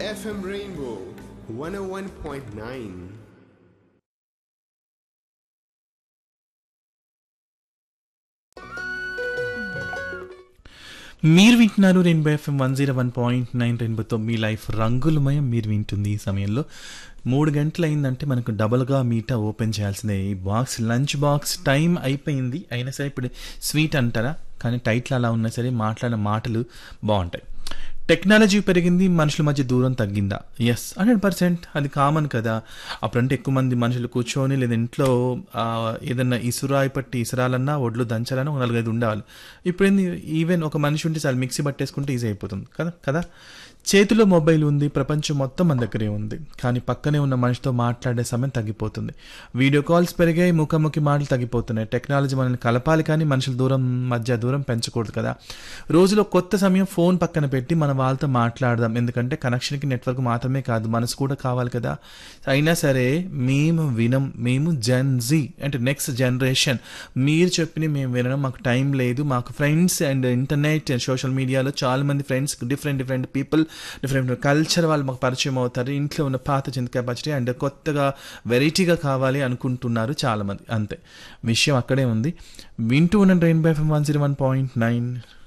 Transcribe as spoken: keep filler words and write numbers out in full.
F M Rainbow one oh one point nine. మీరు వింటున్నారు rainbow FM one zero one point nine రెయిన్బోతో మీ life రంగులమయం. మీరు వింటుంది ఈ సమయంలో మూడు గంటలు అయిందంటే మనకు డబల్గా మీటా ఓపెన్ చేయాల్సిందే. ఈ బాక్స్ లంచ్ బాక్స్ టైం అయిపోయింది. అయినా సరే ఇప్పుడు స్వీట్ అంటారా, కానీ టైట్లు అలా ఉన్నా సరే మాట్లాడిన మాటలు బాగుంటాయి. టెక్నాలజీ పెరిగింది, మనుషుల మధ్య దూరం తగ్గిందా? ఎస్, హండ్రెడ్ పర్సెంట్ అది కామన్ కదా. అప్పుడంటే ఎక్కువ మంది మనుషులు కూర్చొని లేదా ఇంట్లో ఏదన్నా ఇసురాయి పట్టి ఇసురాలన్నా ఒడ్లు దంచాలన్నా ఒక నలుగైదు ఉండేవాళ్ళు. ఇప్పుడు ఏంది, ఈవెన్ ఒక మనిషి ఉంటే చాలా మిక్సీ పట్టేసుకుంటే ఈజీ అయిపోతుంది కదా కదా చేతిలో మొబైల్ ఉంది, ప్రపంచం మొత్తం మన దగ్గరే ఉంది, కానీ పక్కనే ఉన్న మనిషితో మాట్లాడే సమయం తగ్గిపోతుంది. వీడియో కాల్స్ పెరిగాయి, ముఖాముఖి మాటలు తగ్గిపోతున్నాయి. టెక్నాలజీ మనల్ని కలపాలి కానీ మనుషుల దూరం మధ్య దూరం పెంచకూడదు కదా. రోజులో కొత్త సమయం ఫోన్ పక్కన పెట్టి మన వాళ్ళతో మాట్లాడదాం, ఎందుకంటే కనెక్షన్కి నెట్వర్క్ మాత్రమే కాదు, మనసు కూడా కావాలి కదా. అయినా సరే మేము వినం, మేము జెన్ జీ అంటే నెక్స్ట్ జనరేషన్. మీరు చెప్పిన మేము వినడం మాకు టైం లేదు. మాకు friends and internet and social మీడియాలో చాలా మంది friends, different different people, different culture వాళ్ళు మాకు పరిచయం అవుతారు. ఇంట్లో ఉన్న పాత చింతకాయ పచ్చడి అండ్ కొత్తగా వెరైటీగా కావాలి అనుకుంటున్నారు చాలామంది. అంతే, విషయం అక్కడే ఉంది. వింటూ ఉన్న rainbow FM one zero one point nine